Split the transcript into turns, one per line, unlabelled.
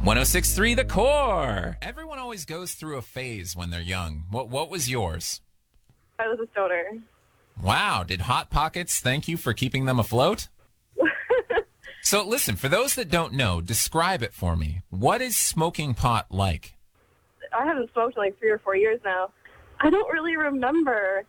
106.3 The Core. Everyone always goes through a phase when they're young. What was yours?
I was a stoner.
Wow. Did Hot Pockets thank you for keeping them afloat? So listen, for those that don't know, describe it for me. What is smoking pot like?
I haven't smoked in like 3 or 4 years now. I don't really remember.